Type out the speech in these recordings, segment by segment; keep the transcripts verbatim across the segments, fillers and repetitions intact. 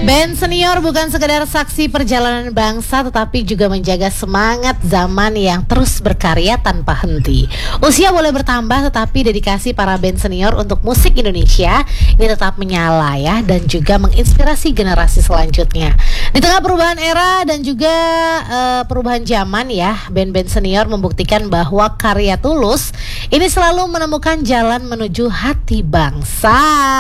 Band senior bukan sekedar saksi perjalanan bangsa, tetapi juga menjaga semangat zaman yang terus berkarya tanpa henti. Usia boleh bertambah, tetapi dedikasi para band senior untuk musik Indonesia ini tetap menyala ya, dan juga menginspirasi generasi selanjutnya. Di tengah perubahan era dan juga uh, perubahan zaman ya, band-band senior membuktikan bahwa karya tulus ini selalu menemukan jalan menuju hati bangsa.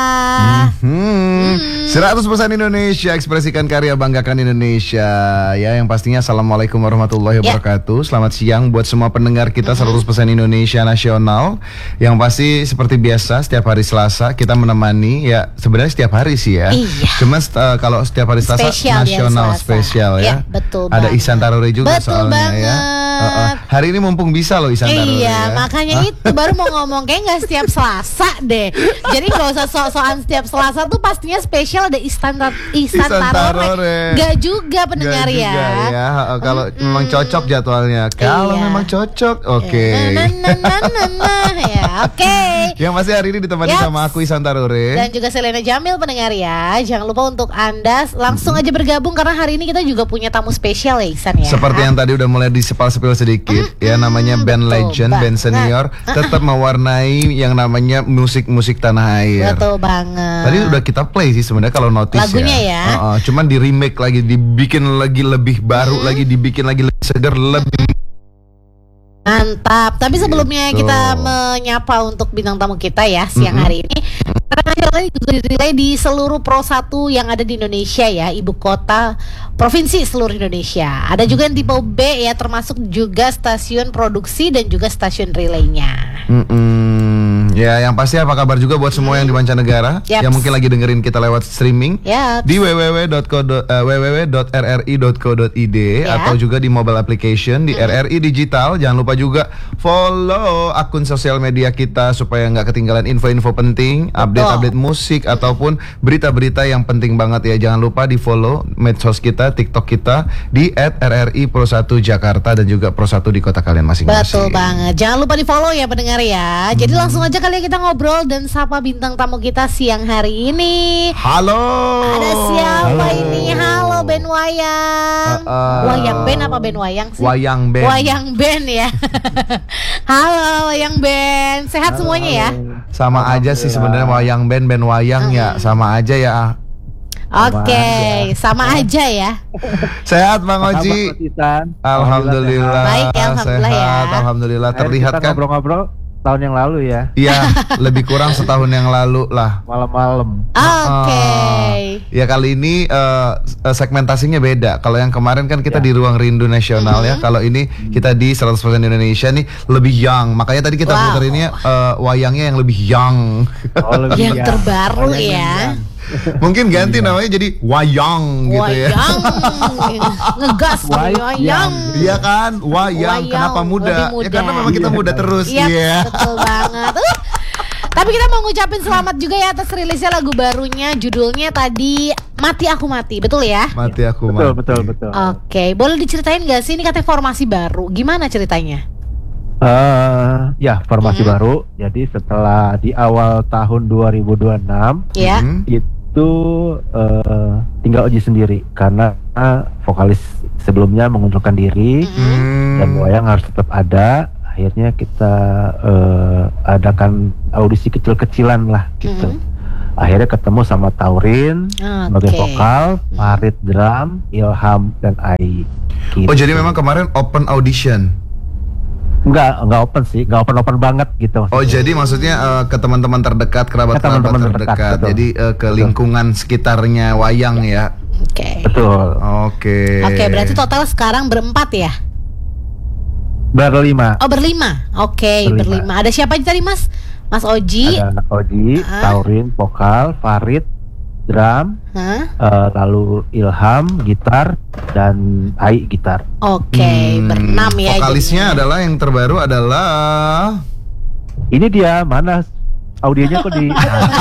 Hmm. Hmm. seratus persen Indonesia, ekspresikan karya, banggakan Indonesia. Ya, yang pastinya assalamualaikum warahmatullahi wabarakatuh. Selamat siang buat semua pendengar kita seratus persen Indonesia Nasional. Yang pasti seperti biasa setiap hari Selasa kita menemani, ya sebenarnya setiap hari sih ya. Iya. Cuma uh, kalau setiap hari Selasa spesial nasional spesial ya. Ya, betul Ada banget. Ihsan Tarore juga betul soalnya banget. ya. Uh, uh. Hari ini mumpung bisa loh Ihsan Tarore. Iya, ya. makanya Hah? itu baru mau ngomong kayak nggak setiap Selasa deh. Jadi nggak usah sok-sokan setiap Selasa tuh pastinya spesial ada Ihsan Ihsan Tarore. Gak juga pendengar Gak ya. Juga, ya. Uh, kalau Mm-mm. memang cocok jadwalnya. Kalau Iya. memang cocok, oke. Okay. Nah, nah, nah, nah, nah, ya, oke. Okay. Yang pasti hari ini ditemani Yaps. sama aku Ihsan Tarore. Dan juga Selena Jamil pendengar ya. Jangan lupa untuk Anda langsung aja bergabung karena hari ini kita juga punya tamu spesial ya Ihsan ya. Seperti yang tadi udah mulai disepal-sepil sedikit mm-hmm. ya, namanya band betul legend, banget. band senior tetap mewarnai yang namanya musik-musik tanah air. Betul banget. Tadi udah kita play sih sebenarnya kalau notice lagunya ya. ya. Uh-uh. Cuman di remake lagi, dibikin lagi lebih baru hmm. lagi, dibikin lagi lebih segar, lebih mantap. Tapi sebelumnya gitu. kita menyapa untuk bintang tamu kita ya siang mm-hmm. hari ini. Karena nasional juga dinilai di seluruh Pro satu yang ada di Indonesia ya, ibu kota provinsi seluruh Indonesia. Ada juga yang tipe B ya, termasuk juga stasiun produksi dan juga stasiun relaynya. Mm-mm. Ya, yang pasti apa kabar juga buat semua yang di mancanegara Yaps. yang mungkin lagi dengerin kita lewat streaming Yaps. di w w w dot r r i dot co dot i d ya. atau juga di mobile application di mm-hmm. R R I Digital. Jangan lupa juga follow akun sosial media kita supaya nggak ketinggalan info-info penting, update-update musik ataupun berita-berita yang penting banget ya. Jangan lupa di follow medsos kita, TikTok kita di et r r i pro satu Jakarta dan juga Pro satu di kota kalian masing-masing. Betul banget. Jangan lupa di follow ya pendengar ya. Jadi hmm. langsung aja kali kita ngobrol dan sapa bintang tamu kita siang hari ini. Halo. Ada siapa Halo. ini? Halo Ben Wayang. Uh, uh, Wayang Ben apa Ben Wayang sih? Wayang Ben. Wayang Ben ya. Halo Wayang Ben. Sehat halo, semuanya ya? Sama aja sih sebenarnya Wayang Ben, Ben Wayang hmm. ya sama aja ya. Oke, okay. sama aja ya. Sehat Bang Oji. Alhamdulillah. Baik ya, alhamdulillah sehat, ya. Alhamdulillah. Terlihat kan ngobrol-ngobrol tahun yang lalu ya. Iya, lebih kurang setahun yang lalu lah. Malam-malam. Oke. Okay. Uh, ya kali ini uh, segmentasinya beda. Kalau yang kemarin kan kita ya. di Ruang Rindu Nasional mm-hmm. ya. Kalau ini kita di seratus persen Indonesia nih lebih young. Makanya tadi kita wow. puterin uh, wayangnya yang lebih young. Oh, lebih yang young. terbaru oh, ya. Mungkin ganti iya. namanya jadi wayang gitu wayang. ya. Ngegas wayang. Iya kan? Wayang. Wayang. Kenapa muda? muda? Ya karena memang kita muda terus. Iya, yeah. betul banget. Uh. Tapi kita mau ngucapin selamat juga ya atas rilisnya lagu barunya. Judulnya tadi Mati Aku Mati. Betul ya? Mati Aku Mati. Betul, betul, betul. Oke, okay. Boleh diceritain gak sih ini katanya formasi baru? Gimana ceritanya? Uh, ya formasi mm-hmm. baru. Jadi setelah di awal tahun dua ribu dua puluh enam yeah. itu uh, tinggal Oji sendiri karena uh, vokalis sebelumnya mengundurkan diri mm-hmm. dan Wayang harus tetap ada. Akhirnya kita uh, adakan audisi kecil-kecilan lah gitu. Mm-hmm. Akhirnya ketemu sama Taurin okay. sebagai vokal, Farid drum, Ilham dan Ai. Gitu. Oh jadi memang kemarin open audition? Enggak, enggak open sih, enggak open-open banget gitu. Oh jadi maksudnya uh, ke teman-teman terdekat, kerabat-kerabat terdekat, terdekat. Jadi uh, ke lingkungan betul. sekitarnya Wayang ya. Oke. Okay. Betul. Oke. Okay. Oke, okay, berarti total sekarang berempat ya? Berlima. Oh berlima, oke okay, berlima. berlima. Ada siapa aja tadi Mas? Mas Oji. Ada Oji, uh-huh. Taurin, vokal, Farid, drum, huh? uh, lalu Ilham, gitar, dan Ai, gitar. Oke, okay, hmm, berenam ya. Vokalisnya jadinya. adalah yang terbaru adalah ini dia, mana audionya kok di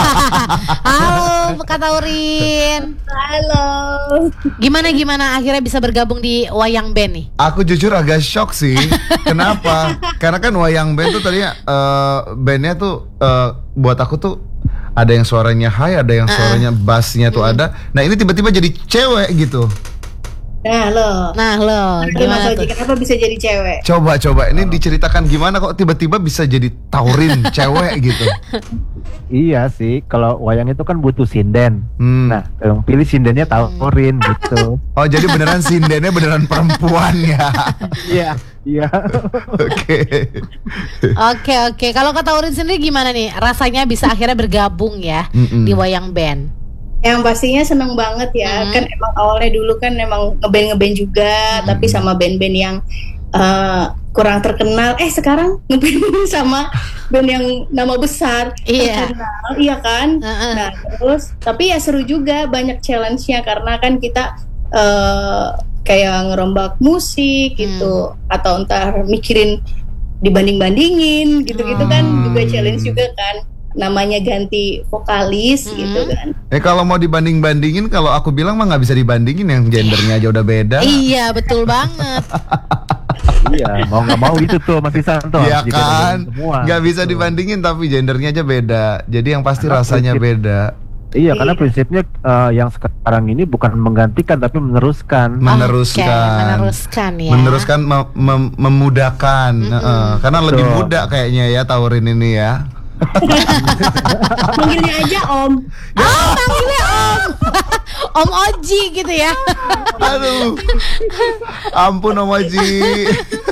Halo Kak Taurin. Halo. Gimana gimana akhirnya bisa bergabung di Wayang Band nih? Aku jujur agak shock sih. Kenapa? Karena kan Wayang Band tuh tadinya uh, bandnya tuh uh, buat aku tuh ada yang suaranya high, ada yang suaranya bassnya tuh Mm-mm. ada. Nah ini tiba-tiba jadi cewek gitu. Nah lo, Nah lo, Mas gimana Oji, tuh? kenapa bisa jadi cewek? Coba-coba ini diceritakan gimana kok tiba-tiba bisa jadi taurin cewek gitu. Iya sih, kalau wayang itu kan butuh sinden. Hmm. Nah, yang pilih sindennya taurin gitu. Oh jadi beneran sindennya beneran perempuan ya. Iya, iya. Oke. Oke oke, kalau kata Urin sendiri gimana nih? Rasanya bisa akhirnya bergabung ya Mm-mm. di wayang band. Yang pastinya seneng banget ya, Hmm. kan emang awalnya dulu kan emang ngeband-ngeband juga, tapi sama band-band yang uh, kurang terkenal. Eh sekarang ngeband sama band yang nama besar, Iya. terkenal, iya kan? Heeh. Nah terus, tapi ya seru juga, banyak challenge-nya karena kan kita uh, kayak ngerombak musik gitu, atau entar mikirin dibanding-bandingin gitu-gitu kan, Hmm. juga challenge juga kan. Namanya ganti vokalis gitu kan. Eh kalau mau dibanding-bandingin, kalau aku bilang mah nggak bisa dibandingin, yang gendernya aja udah beda. Iya betul banget. Iya, mau nggak mau itu tuh Mas Isanto. Iya Jadi kan, semua. nggak bisa Gitu. dibandingin tapi gendernya aja beda. Jadi yang pasti Karena rasanya prinsip- beda. Iya, karena Iya. prinsipnya eh, yang sekarang ini bukan menggantikan tapi meneruskan. Meneruskan. Oke, meneruskan ya. Meneruskan mem- mem- memudahkan. Heeh. Karena lebih Betul. mudah kayaknya ya taurin ini ya. Manggilnya aja Om. Oh, panggilnya Om. Om Oji gitu ya. Aduh. Ampun Om Oji.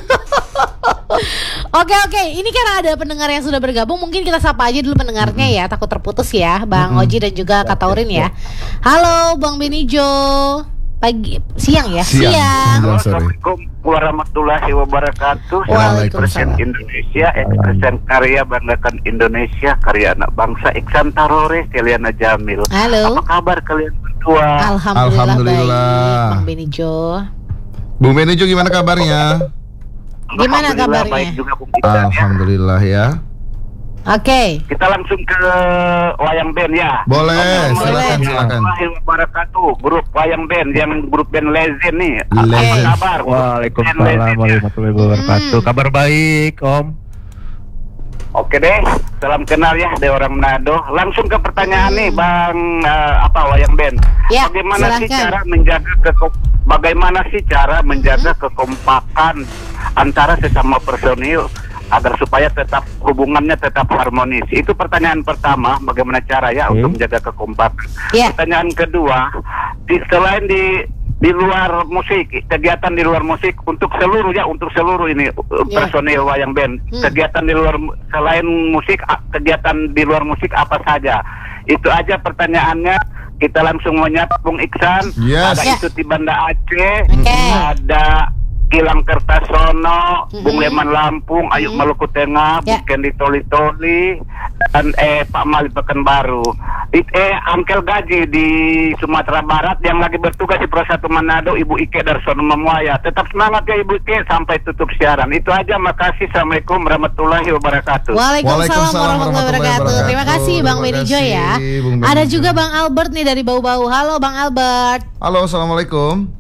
Oke oke, ini kan ada pendengar yang sudah bergabung. Mungkin kita sapa aja dulu pendengarnya ya, takut terputus ya, Bang Oji dan juga Kak Taurin ya. Halo Bang Benijo. Pagi, siang ya? Siang. Menjelang sore. Assalamualaikum warahmatullahi wabarakatuh. Waalaikumsalam. Presiden Indonesia, ekspresen karya banggakan Indonesia, karya anak bangsa Iksan Tarore, Keliana Jamil. Halo. Apa kabar kalian berdua? Alhamdulillah, Alhamdulillah. baik, Bang Benijo. Bung Benijo gimana kabarnya? Gimana Alhamdulillah, kabarnya? baik juga Bung Iksan, ya. Alhamdulillah ya. Oke. Kita langsung ke wayang band ya. Boleh, silakan, silakan silakan. Warahmatullahi wabarakatuh. Grup wayang band yang grup band Legend nih. Legend. Apa kabar? Waalaikumsalam Band Legend, ya. warahmatullahi wabarakatuh. Kabar baik, Om. Oke deh, salam kenal ya dari orang Manado. Langsung ke pertanyaan nih, Bang eh, apa wayang band? Ya, bagaimana sih silakan. cara menjaga ke bagaimana sih cara menjaga kekompakan antara sesama personil agar supaya tetap hubungannya tetap harmonis? Itu pertanyaan pertama, bagaimana cara ya Oke. untuk menjaga kekompakan. Ya. Pertanyaan kedua, di, selain di di luar musik, kegiatan di luar musik untuk seluruh ya, untuk seluruh ini uh, Ya. personil wayang band, Hmm. kegiatan di luar selain musik, a- kegiatan di luar musik apa saja? Itu aja pertanyaannya. Kita langsung menyapa Bung Iksan. Yes. Ada Ya. Isu di Banda Aceh, Oke. ada Gilang Kertasono, Mhm. Bung Leman Lampung, Ayub Mhm. Maluku Tengah, Ya. Bung Kendi Toli Toli, dan eh Pak Mali Pekanbaru. It, eh Angkel Gaji di Sumatera Barat yang lagi bertugas di Pro satu Manado, Ibu Ike Darsono Memuaya. Tetap semangat ya Ibu Ike sampai tutup siaran. Itu aja, makasih. Assalamualaikum warahmatullahi wabarakatuh. Waalaikumsalam Waalaikumsalam warahmatullahi wabarakatuh. warahmatullahi Terima kasih wabarakatuh. Bang Terima Benijo kasih, ya. Bung Ada Benijo. juga Bang Albert nih dari Bau-Bau. Halo Bang Albert. Halo, assalamualaikum.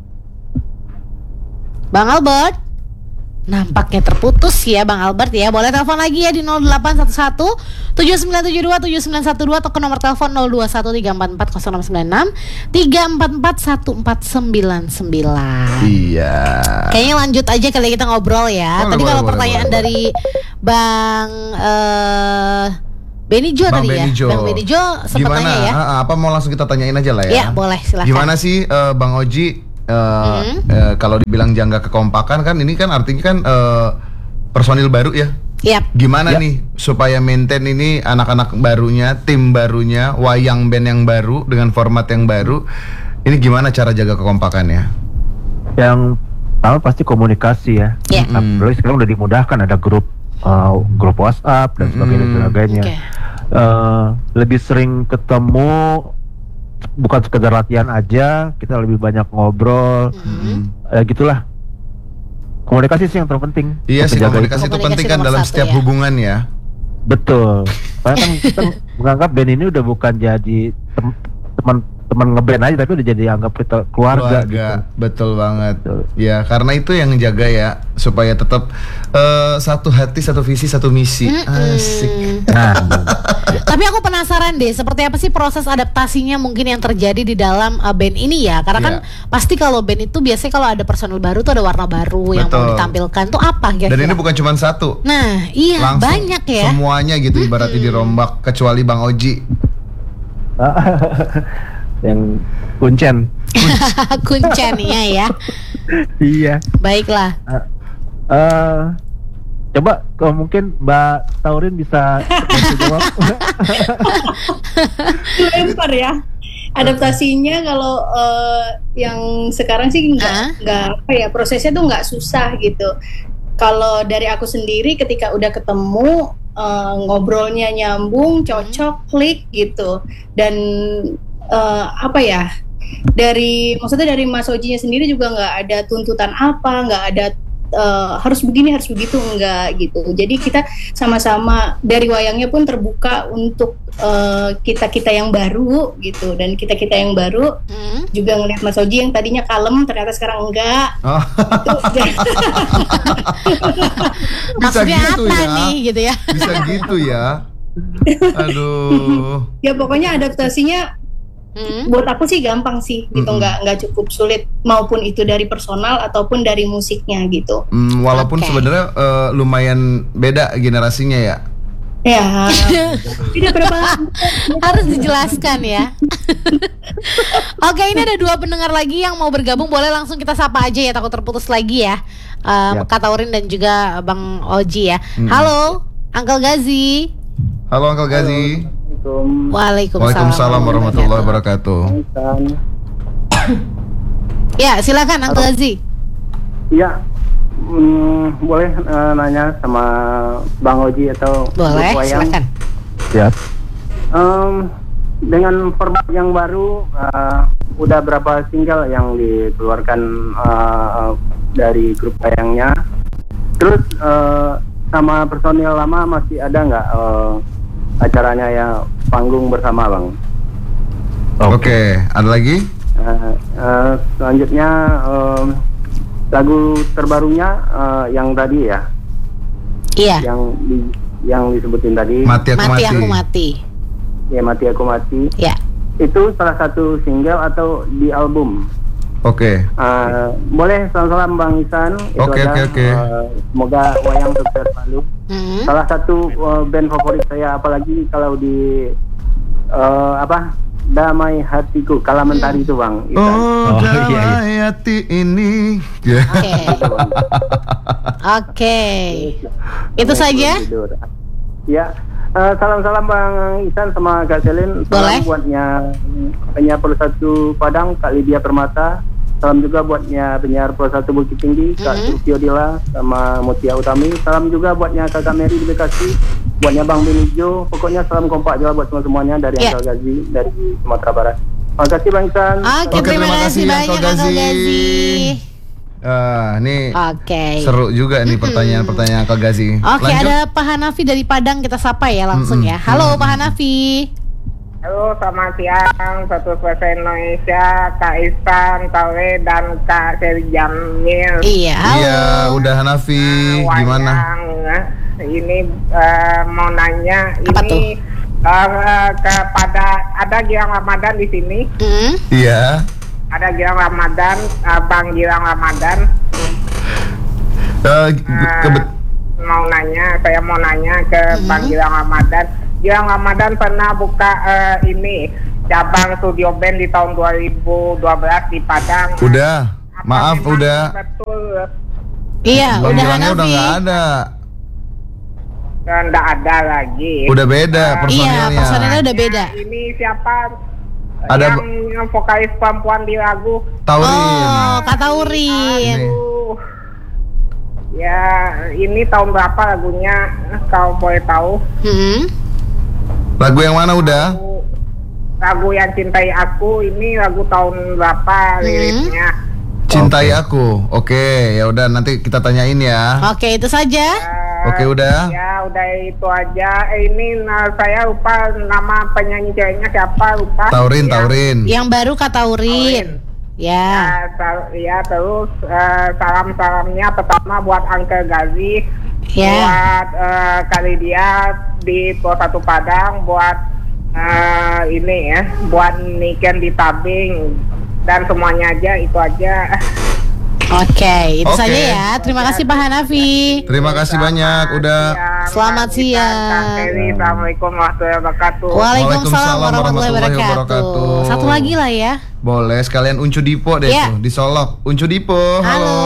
Bang Albert. Nampaknya terputus ya Bang Albert ya. Boleh telepon lagi ya di nol delapan satu satu tujuh sembilan tujuh dua tujuh sembilan satu dua atau ke nomor telepon nol dua satu tiga empat empat nol enam sembilan enam tiga empat empat satu empat sembilan sembilan. Iya. Kayaknya lanjut aja kali kita ngobrol ya. Boleh, Tadi boleh, kalau boleh, pertanyaan boleh. dari Bang eh Benijo Bang tadi Benijo. ya. Bang Benijo sempat Gimana? tanya ya. Ah, ah, apa mau langsung kita tanyain aja lah ya? Ya, boleh silakan. Gimana sih eh, Bang Oji? eh, Hmm. eh, kalau dibilang jangka kekompakan kan ini kan artinya kan eh, personil baru ya. Yap. Gimana Ya. nih supaya maintain ini anak-anak barunya, tim barunya, wayang band yang baru dengan format yang baru. Ini gimana cara jaga kekompakannya? Yang pertama pasti komunikasi ya. Ya. Nah, Mm. apalagi sekarang udah dimudahkan, ada grup uh, grup WhatsApp dan sebagainya Mm. sebagainya. Oke. Uh, lebih sering ketemu, bukan sekedar latihan aja, kita lebih banyak ngobrol. Hmm. Ya gitulah. Komunikasi sih yang terpenting. Iya Untuk sih, menjaga komunikasi itu Komunikasi penting kan nomor dalam satu, setiap ya. hubungan ya. itu. Betul. Karena kan kita menganggap band ini udah bukan jadi tem- teman teman ngeband aja tapi udah jadi anggap kita keluarga, Keluarga, gitu. betul banget. Betul. Ya, karena itu yang jaga ya supaya tetap eh, satu hati, satu visi, satu misi. Asik. Nah, Tapi aku penasaran deh, seperti apa sih proses adaptasinya mungkin yang terjadi di dalam uh, band ini ya? Karena kan Iya. pasti kalau band itu biasanya kalau ada personel baru tuh ada warna baru yang mau Betul. ditampilkan tuh apa kira-kira? Dan ini bukan cuma satu. Nah, iya Langsung banyak ya. semuanya gitu ibaratnya dirombak kecuali Bang Oji. yang kuncen. Kuncinya ya. Iya. Baiklah. Eh, coba kalau mungkin Mbak Taurin bisa bisa jawab. Lempar ya. Adaptasinya kalau eh, yang sekarang sih nggak Ah. nggak apa ya, prosesnya tuh nggak susah gitu. Kalau dari aku sendiri ketika udah ketemu eh, ngobrolnya nyambung, cocok, klik gitu. Dan eh, apa ya? Dari maksudnya dari Mas Ojinya sendiri juga nggak ada tuntutan apa, nggak ada eh, harus begini harus begitu, enggak gitu. Jadi kita sama-sama dari wayangnya pun terbuka untuk kita kita yang baru gitu, dan kita kita yang baru Hmm. juga ngelihat Mas Oji yang tadinya kalem ternyata sekarang enggak. Oh, Itu bisa Maksudnya gitu apa ya. nih gitu ya? Bisa gitu ya. Aduh. ya pokoknya adaptasinya Hmm. buat aku sih gampang sih gitu, Mm-mm. nggak nggak cukup sulit, maupun itu dari personal ataupun dari musiknya gitu. Hmm, walaupun Oke. sebenarnya eh, lumayan beda generasinya ya. Ya tidak berapa. Harus dijelaskan ya. Oke, ini ada dua pendengar lagi yang mau bergabung. Boleh langsung kita sapa aja ya, takut terputus lagi ya. Um, Yap. Kak Taurin dan juga Bang Oji ya. Hmm. Halo, Uncle Gazi. Halo Uncle Gazi. Waalaikumsalam, Waalaikumsalam warahmatullahi wabarakatuh. Ya, silakan Uncle Gazi. Iya, mm, boleh eh, nanya sama Bang Oji atau Boleh, Bu Wayang? silakan. Ya. Em, dengan format yang baru, eh, udah berapa single yang dikeluarkan eh, dari grup Wayangnya? Terus eh, sama personil lama masih ada nggak eh, acaranya ya panggung bersama, Bang? Oke, ada lagi? Eh, eh, selanjutnya em, lagu terbarunya eh, yang tadi ya, Iya. yang di, yang disebutin tadi, Mati aku Mati mati. aku mati. ya Mati Aku Mati, Ya. itu salah satu single atau di album? Oke. Eh, boleh salam-salam Bang Isan. Itu Oke, aja. oke, oke. Eh, semoga Wayang sukses selalu. Hmm. Salah satu eh, band favorit saya, apalagi kalau di eh, apa Damai Hatiku, Kala Mentari itu, Bang Isan. Oh, Oh, iya, iya. damai hati ini. Ya. Oke. Oke. Itu Sampai saja? sebelum tidur. Ya, eh, salam-salam Bang Isan sama Kak Selin. Boleh. Salam buatnya penyiar Pro satu Padang, Kak Lydia Permata. Salam juga buatnya penyiar Pro satu Bukit Tinggi, Kak Mhm. Sucio Dila sama Mutia Utami. Salam juga buatnya Kakak Mary di Bekasi, buatnya Bang Benijo. Pokoknya salam kompak juga buat semua-semuanya dari Ya. Uncle Gazi dari Sumatera Barat. Terima kasih Bang Isan. Oke, Oke, terima terima kasih kasih, banyak Uncle Uncle Gazi. Gazi. Ah, ini Oke. seru juga nih pertanyaan-pertanyaan Uncle Gazi. Oke, Lanjut. ada Pak Hanafi dari Padang, kita sapa ya langsung Mm-mm. ya. Halo Pak Hanafi. Halo, selamat siang, satu bahasa Indonesia, Kak Ihsan, Tawe, dan Kak Seri Jamil. Iya, halo. Iya, udah Hanafi, Wayang, gimana? ini eh, mau nanya, Apa tuh? ini eh, kepada ada Gilang Ramadan di sini, Hmm? Iya. ada Gilang Ramadan, eh, Bang Gilang Ramadan. Eh, Eh, kebet- mau nanya, saya mau nanya ke Bang Gilang Ramadan. Gilang Ramadan pernah buka eh, ini cabang studio band di tahun dua ribu dua belas di Padang. Udah. Apa Maaf, memang udah. Betul, Iya, Bang udah Gilangnya udah Hanafi. nggak ada. enggak ada lagi. Udah beda Eh, personilnya. Iya, personilnya udah beda. Ini siapa Ada yang, yang vokalis perempuan di lagu? Taurin. Oh, Kak Taurin. Ini. Aduh. Ya, ini tahun berapa lagunya? Kalau boleh tahu. Hmm? Lagu yang mana udah? Lagu, lagu yang Cintai Aku ini lagu tahun berapa liriknya? Cintai aku. Oke, ya udah nanti kita tanyain ya. Oke, itu saja. Eh, Oke, udah. Ya, udah itu aja. Eh, ini nah, saya lupa nama penyanyi ceweknya siapa, lupa. Taurin, ya. Taurin. Yang baru Kak Taurin. Ya. Ya, sal- ya terus eh, salam-salamnya pertama buat Uncle Gazi, Ya. buat eh, Kak Lydia di Pos satu Padang, buat eh, ini ya, buat Niken di Tabing dan semuanya aja, itu aja. Oke, itu Oke. saja ya. Terima kasih Pak Hanafi. Terima kasih banyak udah. Selamat Kak Gita, siang. Kak Heri, Assalamualaikum warahmatullahi wabarakatuh. Waalaikumsalam warahmatullahi wabarakatuh. wabarakatuh. Satu lagi lah ya. Boleh sekalian Uncu Dipo deh Ya. tuh di Solok. Uncu Dipo, halo. Halo.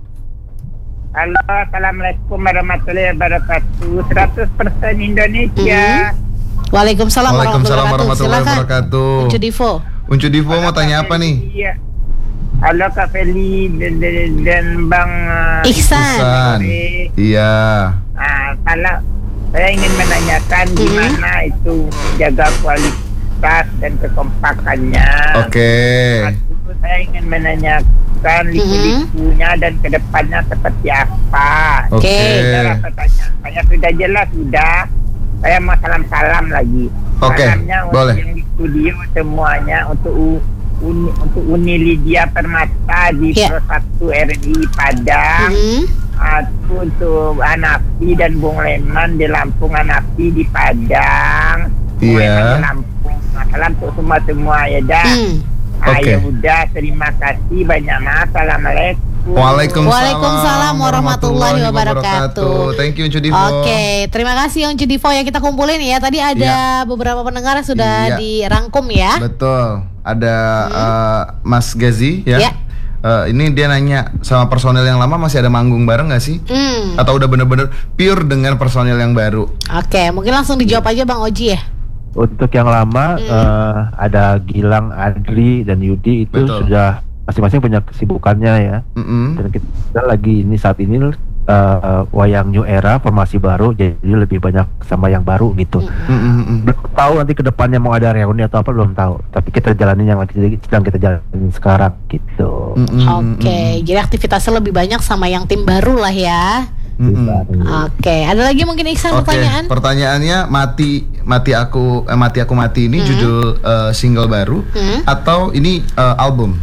Halo, assalamualaikum warahmatullahi wabarakatuh. seratus persen Indonesia. Waalaikumsalam Waalaikumsalam warahmatullahi Silakan. wabarakatuh. Uncu Divo. Uncu Dipo mau tanya apa nih? Iya. Halo Kak Feli dan, dan, dan Bang uh, Ihsan. Ihsan. Iya. Ah, kalau saya ingin menanyakan Hmm. gimana itu jaga kualitas dan kekompakannya. Oke. Satu, saya ingin menanyakan liku-likunya dan kedepannya seperti apa. Oke. Saudara pertanyaan saya sudah jelas sudah. Saya mau salam-salam lagi. Oke, Salamnya untuk boleh. yang di studio semuanya, untuk U- Uni, untuk Uni Lydia Permata di Ya. Pro satu R I Padang. Hmm. Aku untuk Hanafi dan Bung Leman di Lampung, Hanafi di Padang. Bung Iya. Leman di Lampung. Nah, salam untuk semua-semua ya dah. Hmm. Ah, Oke. ya udah, terima kasih banyak maaf. Assalamualaikum. Waalaikumsalam, Waalaikumsalam warahmatullahi wabarakatuh. Thank you Uncu Dipo. Oke, terima kasih Uncu Divo ya, kita kumpulin ya. Tadi ada beberapa pendengar yang sudah Iya. dirangkum ya. Betul. Ada uh, Mas Gazi ya. Ya. Uh, ini dia nanya sama personel yang lama masih ada manggung bareng nggak sih? Hmm. Atau udah bener-bener pure dengan personel yang baru? Oke, mungkin langsung dijawab aja Bang Oji ya. Untuk yang lama eh, ada Gilang, Adri dan Yudi itu Betul. sudah masing-masing punya kesibukannya ya. Mm-mm. Dan kita lagi ini saat ini eh, wayang new era formasi baru, jadi lebih banyak sama yang baru gitu. Mm-mm. Belum tahu nanti kedepannya mau ada reuni atau apa belum tahu. Tapi kita jalanin yang lagi sedang kita jalanin sekarang gitu. Mm-mm. Oke, jadi aktivitasnya lebih banyak sama yang tim baru lah ya. Mm-mm. Oke, ada lagi mungkin Iksan Oke, pertanyaan? pertanyaannya mati mati aku eh, mati aku mati ini Hmm. judul eh, single baru Hmm. atau ini eh, album?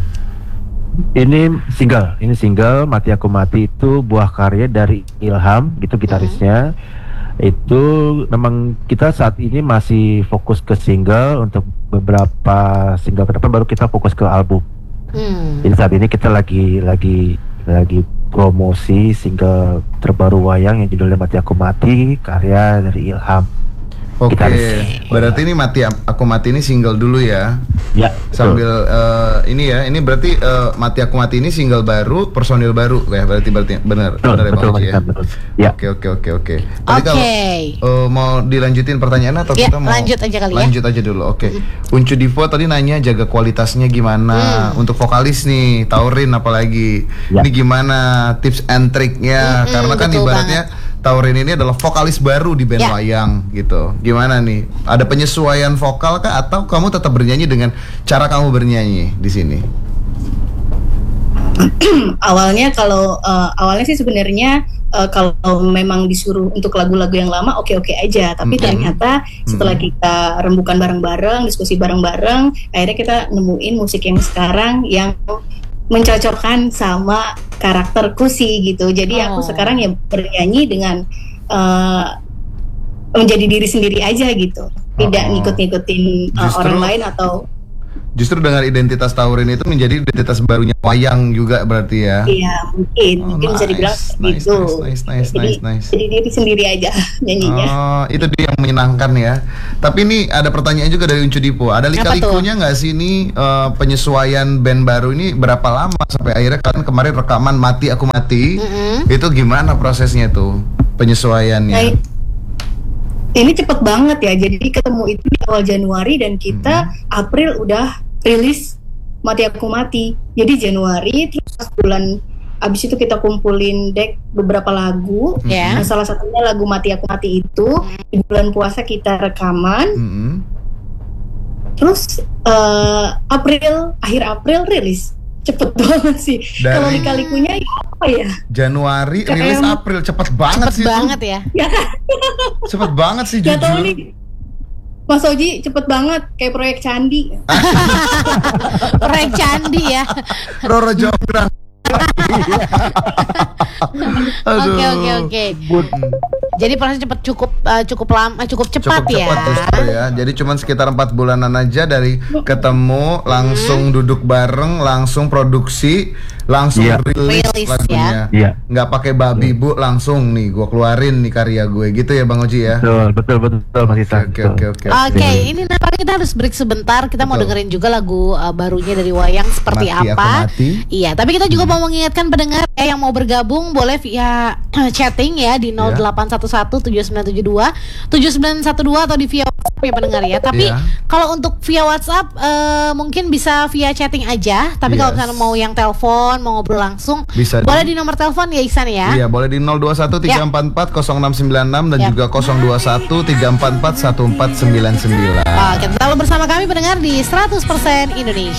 Ini single, ini single Mati Aku Mati itu buah karya dari Ilham, gitu gitarisnya. Itu memang kita saat ini masih fokus ke single, untuk beberapa single ke depan baru kita fokus ke album. Hmm. Jadi saat ini kita lagi lagi lagi promosi single terbaru wayang yang judulnya Mati Aku Mati, karya dari Ilham. Oke, Gitaris. berarti ini mati aku mati ini single dulu ya. Ya, Sambil eh, ini ya, ini berarti eh, mati aku mati ini single baru, personil baru ya, berarti berarti benar betul, benar ya Bang betul, Oji ya. betul, betul. Ya. Oke oke oke oke. Tadi kalau Oke. eh, mau dilanjutin pertanyaan atau Ya, kita mau lanjut aja kali ya. Lanjut aja dulu. Oke. Uncu Divo tadi nanya jaga kualitasnya gimana Hmm. untuk vokalis nih, Taurin apalagi. Ya. Ini gimana tips and triknya? Mm-mm, Karena kan betul ibaratnya Taurin ini adalah vokalis baru di band Ya. wayang gitu. Gimana nih? Ada penyesuaian vokal kah atau kamu tetap bernyanyi dengan cara kamu bernyanyi di sini? Awalnya kalau eh, awalnya sih sebenarnya eh, kalau memang disuruh untuk lagu-lagu yang lama oke-oke aja, tapi Mm-mm. ternyata setelah kita rembukan bareng-bareng, diskusi bareng-bareng, akhirnya kita nemuin musik yang sekarang yang mencocokkan sama karakterku sih gitu. Jadi Oh. aku sekarang ya bernyanyi dengan eh, menjadi diri sendiri aja gitu, tidak Oh. ngikut-ngikutin eh, Justru- orang lain atau Justru dengan identitas Taurin itu menjadi identitas barunya wayang juga berarti ya. iya mungkin Oh, mungkin bisa nice, dibilang nice, seperti itu. nice, nice, nice, jadi, nice, nice. jadi diri sendiri aja nyanyinya. Oh, itu dia yang menyenangkan ya. Tapi ini ada pertanyaan juga dari Uncu Dipo. Ada lika-likunya nggak sih ini eh, penyesuaian band baru ini berapa lama sampai akhirnya kalian kemarin rekaman Mati Aku Mati? Mm-mm. Itu gimana prosesnya tuh penyesuaiannya? Nah, ini cepet banget ya. Jadi ketemu itu di awal Januari dan kita April udah rilis Mati Aku Mati. Jadi Januari terus pas bulan abis itu kita kumpulin deck beberapa lagu. Ya. Nah, salah satunya lagu Mati Aku Mati itu di bulan puasa kita rekaman. Mm-mm. Terus eh, April akhir April rilis. cepet banget sih. Dari- Kalau dikali-kunya ya apa ya? Januari Kayak rilis yang- April, cepet banget Cepet sih banget tuh. ya. Ya kan? Cepet banget sih Gak tau jujur. nih. Mas Oji cepet banget kayak proyek candi. Proyek candi ya. Roro Jonggrang. Aduh. Oke oke oke. Jadi proses cepet cukup eh, cukup lama cukup cepat Cukup ya. cepat justru ya. Jadi cuman sekitar empat bulanan aja dari ketemu, langsung duduk bareng, langsung produksi, langsung Iya. rilis, Rilis, lagunya. Iya. Nggak pakai babi bu, langsung nih gua keluarin nih karya gue gitu ya Bang Oji ya. Betul, betul, betul, betul Mas Isan. Oke betul. oke oke. Oke, ini nampaknya kita harus break sebentar. Kita mau Betul. dengerin juga lagu uh, barunya dari Wayang seperti Mati Aku apa. Mati. Iya, tapi kita juga mau mengingatkan pendengar ya, yang mau bergabung boleh via chatting ya di nol delapan satu satu tujuh sembilan tujuh dua tujuh sembilan satu dua atau di via WhatsApp ya pendengar ya. Tapi Iya. kalau untuk via WhatsApp eh, mungkin bisa via chatting aja. Tapi kalau Yes. misalnya mau yang telepon, mau ngobrol langsung, Bisa boleh di- di nomor telepon ya Ihsan ya. Iya boleh di nol dua satu tiga empat empat nol enam sembilan enam dan Ya. juga nol dua satu tiga empat empat satu empat sembilan sembilan. Oke, tetaplah bersama kami pendengar di seratus persen Indonesia.